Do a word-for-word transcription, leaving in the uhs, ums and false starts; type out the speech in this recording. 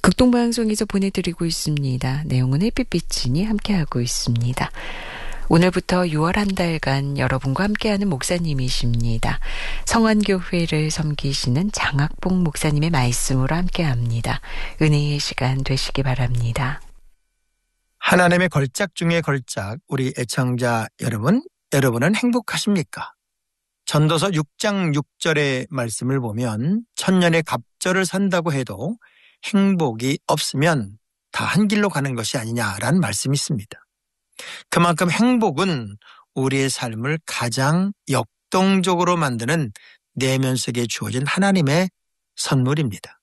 극동방송에서 보내드리고 있습니다. 내용은 햇빛비치니 함께하고 있습니다. 오늘부터 유월 한 달간 여러분과 함께하는 목사님이십니다. 성안교회를 섬기시는 장학봉 목사님의 말씀으로 함께합니다. 은혜의 시간 되시기 바랍니다. 하나님의 걸작 중에 걸작, 우리 애청자 여러분, 여러분은 행복하십니까? 전도서 육 장 육 절의 말씀을 보면 천년의 갑절을 산다고 해도 행복이 없으면 다 한 길로 가는 것이 아니냐라는 말씀이 있습니다. 그만큼 행복은 우리의 삶을 가장 역동적으로 만드는 내면 속에 주어진 하나님의 선물입니다.